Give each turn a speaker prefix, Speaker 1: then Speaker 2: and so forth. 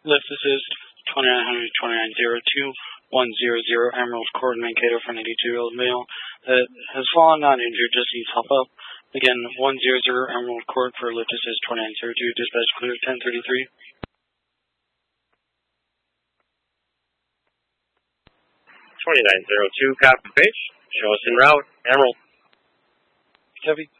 Speaker 1: Lift assist 2900-2902-100 Emerald Court Mankato for an 82-year-old male that has fallen, not injured, just needs help up. Again, 100 Emerald Court for lift assist 2902, dispatch clear 1033.
Speaker 2: 2902, copy page. Show us en route. Emerald.
Speaker 1: Copy.